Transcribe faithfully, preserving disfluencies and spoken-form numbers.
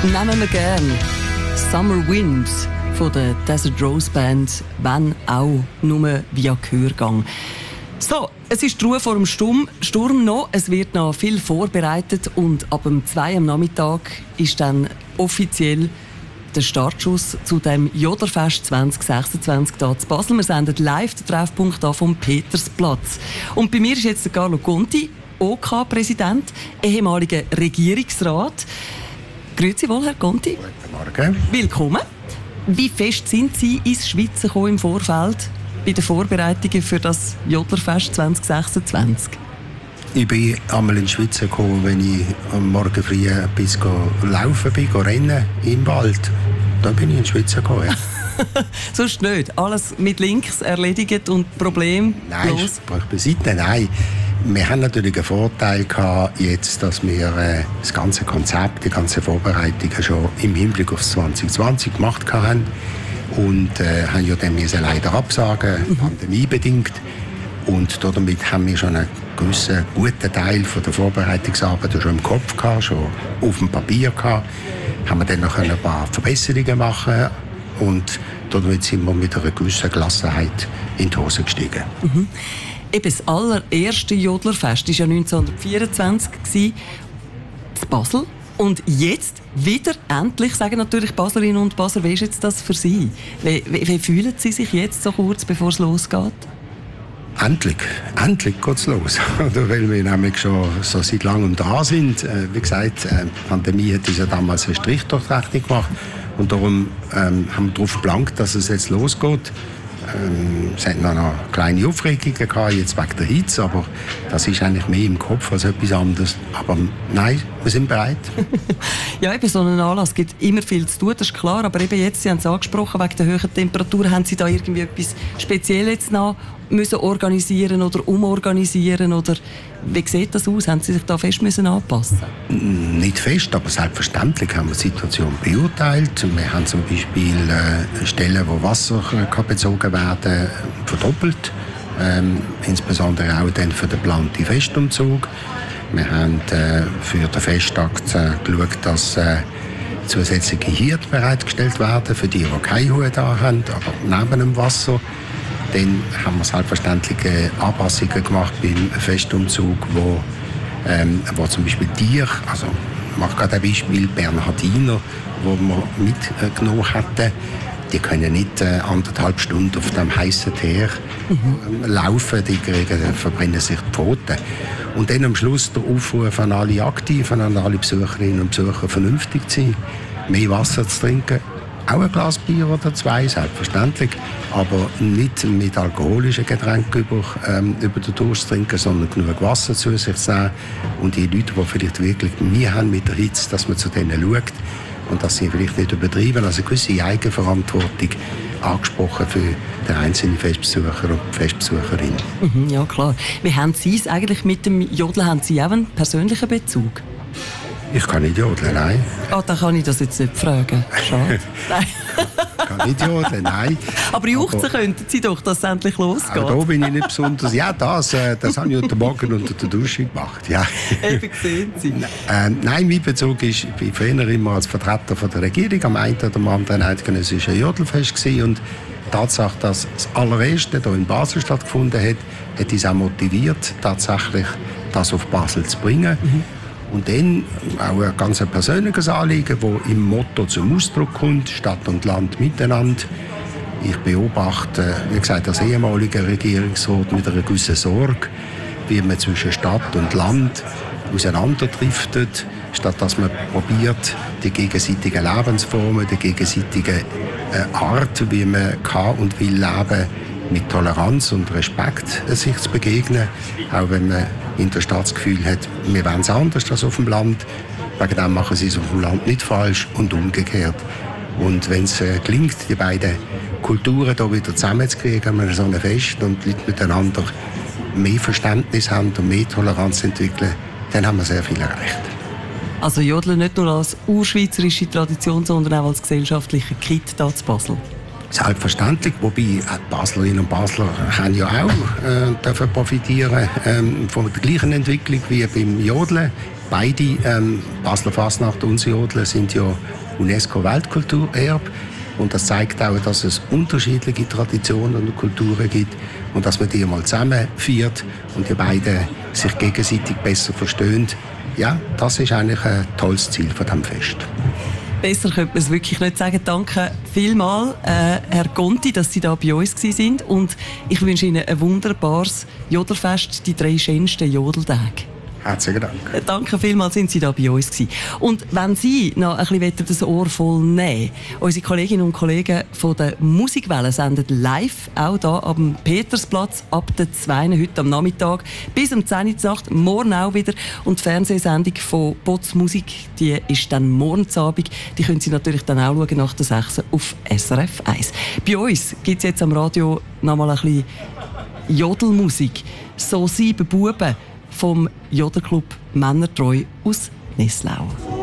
Nehmen wir gern Summer Wind von der Desert Rose Band, wenn auch nur via Gehörgang. So, es ist die Ruhe vor dem Sturm, Sturm noch. Es wird noch viel vorbereitet und ab dem zwei am Nachmittag ist dann offiziell der Startschuss zu dem Jodlerfest zwanzig sechsundzwanzig hier zu Basel. Wir senden live den Treffpunkt an vom Petersplatz. Und bei mir ist jetzt der Carlo Conti, O K-Präsident, ehemaliger Regierungsrat. Grüezi wohl, Herr Conti. Guten Morgen. Willkommen. Wie fest sind Sie ins Schweizer gekommen im Vorfeld bei den Vorbereitungen für das Jodlerfest zwanzig sechsundzwanzig? Ich bin einmal in die Schweiz gekommen, wenn ich am Morgen früh bis laufen bin, rennen im Wald. Dann bin ich in die Schweiz gekommen. Ja. Sonst nicht. Alles mit links erledigt und Problem Nein, los? Nein, beiseite, nein. Wir haben natürlich einen Vorteil gehabt, jetzt, dass wir äh, das ganze Konzept, die ganze Vorbereitungen schon im Hinblick auf zwanzig zwanzig gemacht haben. Und äh, haben ja dann müssen leider absagen, mhm. pandemiebedingt. Und damit haben wir schon einen gewissen guten Teil von der Vorbereitungsarbeit schon im Kopf gehabt, schon auf dem Papier gehabt. Haben wir dann noch ein paar Verbesserungen machen und damit sind wir mit einer gewissen Gelassenheit in die Hose gestiegen. Mhm. Eben das allererste Jodlerfest war ja neunzehnhundertvierundzwanzig in Basel. Und jetzt wieder, endlich, sagen natürlich Baslerinnen und Basler, wie ist jetzt das für Sie? Wie, wie, wie fühlen Sie sich jetzt so kurz, bevor es losgeht? Endlich, endlich geht es los. Weil wir nämlich schon so seit langem da sind. Wie gesagt, die Pandemie hat uns ja damals einen Strich durch die Rechnung gemacht. Und darum ähm, haben wir darauf geblankt, dass es jetzt losgeht. Ähm, es hat noch eine kleine Aufregung gehabt, jetzt wegen der Hitze, aber das ist eigentlich mehr im Kopf als etwas anderes. Aber nein, wir sind bereit. Ja, eben so einen Anlass gibt immer viel zu tun, das ist klar. Aber eben jetzt, Sie haben es angesprochen, wegen der hohen Temperatur, haben Sie da irgendwie etwas Spezielles noch müssen organisieren oder umorganisieren? Oder wie sieht das aus? Haben Sie sich da fest müssen anpassen? Nicht fest, aber selbstverständlich haben wir die Situation beurteilt. Wir haben zum Beispiel äh, Stellen, wo Wasser kann bezogen werden, verdoppelt. Ähm, insbesondere auch dann für den geplanten Festumzug. Wir haben äh, für den Festakt äh, geschaut, dass äh, zusätzliche Hirte bereitgestellt werden für die, die keine Ruhe da haben, aber neben dem Wasser. Dann haben wir selbstverständlich Anpassungen gemacht beim Festumzug, wo, ähm, wo zum Beispiel Tiere, also ich mache gerade ein Beispiel, Bernhardiner, wo wir mitgenommen hatten, die können nicht äh, anderthalb Stunden auf dem heißen Teer mhm. laufen, die kriegen, verbrennen sich die Pfoten. Und dann am Schluss der Aufruf an alle Aktiven, an alle Besucherinnen und Besucher, vernünftig zu sein, mehr Wasser zu trinken. Auch ein Glas Bier oder zwei, selbstverständlich. Aber nicht mit alkoholischen Getränken über, ähm, über den Durst trinken, sondern genug Wasser zu sich zu nehmen. Und die Leute, die vielleicht wirklich Mühe haben mit der Hitze, dass man zu denen schaut und dass sie vielleicht nicht übertreiben. Also eine gewisse Eigenverantwortung angesprochen für den einzelnen Festbesucher und Festbesucherin. Mhm, ja, klar. Wie haben Sie es eigentlich mit dem Jodeln? Haben Sie auch einen persönlichen Bezug? Ich kann nicht jodeln, nein. Ah, oh, dann kann ich das jetzt nicht fragen. Schade. Nein. Ich kann nicht jodeln, nein. Aber juchzen könnten Sie doch, dass es endlich losgeht. Aber da bin ich nicht besonders. Ja, das, äh, das habe ich heute Morgen unter der Dusche gemacht. Ja. Eben sehen Sie. Äh, nein, mein Bezug ist, ich war früher immer als Vertreter von der Regierung am einen oder am anderen eidgenössischen Jodelfest gewesen. Und die Tatsache, dass das allererste hier in Basel stattgefunden hat, hat uns auch motiviert, tatsächlich das auf Basel zu bringen. Mhm. Und dann auch ein ganz persönliches Anliegen, das im Motto zum Ausdruck kommt, Stadt und Land miteinander. Ich beobachte, wie gesagt, als ehemaliger Regierungsrat mit einer gewissen Sorge, wie man zwischen Stadt und Land auseinanderdriftet, statt dass man probiert, die gegenseitigen Lebensformen, die gegenseitige Art, wie man kann und will leben, mit Toleranz und Respekt sich zu begegnen, auch wenn man in der Stadt das Gefühl hat, wir wollen es anders als auf dem Land. Wegen dem machen sie es auf dem Land nicht falsch und umgekehrt. Und wenn es äh, gelingt, die beiden Kulturen hier wieder zusammenzukriegen an so einem Fest und die Leute miteinander mehr Verständnis haben und mehr Toleranz entwickeln, dann haben wir sehr viel erreicht. Also Jodeln nicht nur als urschweizerische Tradition, sondern auch als gesellschaftlicher Kit hier zu Basel? Selbstverständlich, wobei die Baslerinnen und Basler haben ja auch äh, dürfen profitieren ähm, von der gleichen Entwicklung wie beim Jodeln. beide, ähm, Basler Fasnacht und Jodeln, sind ja UNESCO-Weltkulturerbe. Und das zeigt auch, dass es unterschiedliche Traditionen und Kulturen gibt und dass man die mal zusammen feiert und die beiden sich gegenseitig besser verstehen. Ja, das ist eigentlich ein tolles Ziel von diesem Fest. Besser könnte man es wirklich nicht sagen. Danke vielmals, äh, Herr Conti, dass Sie da bei uns waren. Und ich wünsche Ihnen ein wunderbares Jodelfest, die drei schönsten Jodeltage. Herzlichen Dank. Danke vielmals, sind Sie da bei uns gewesen. Und wenn Sie noch ein bisschen das Ohr voll nehmen, unsere Kolleginnen und Kollegen von der Musikwelle senden live, auch hier am Petersplatz, ab der zwei heute am Nachmittag, bis um zehn Uhr Nacht, morgen auch wieder. Und die Fernsehsendung von Bots Musik, die ist dann morgen Abend. Die können Sie natürlich dann auch schauen nach der sechs auf S R F eins. Bei uns gibt es jetzt am Radio noch mal ein bisschen Jodelmusik. «So sieben Buben» vom Jodelclub Männertreu aus Nesslau.